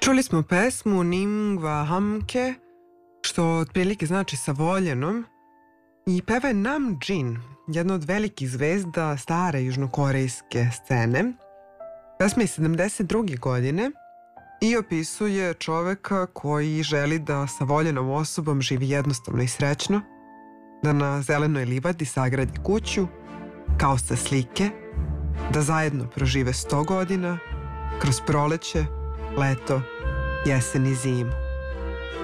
Čuli smo pesmu Ningwa Hamke, što otprilike znači sa voljenom, i peva je Nam Jin, jedna od velikih zvezda stare južnokorejske scene. Pesma je 72. godine i opisuje čoveka koji želi da sa voljenom osobom živi jednostavno i srećno, da na zelenoj livadi sagradi kuću, kao sa slike, da zajedno prožive 100 godina, kroz proleće, leto, jesen i zimu.